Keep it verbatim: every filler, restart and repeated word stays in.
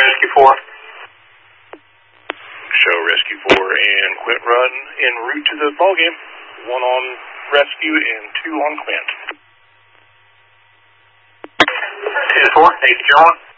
Rescue four. Show Rescue four and Quint run en route to the ball game. One on Rescue and two on Quint. ten four, eight John.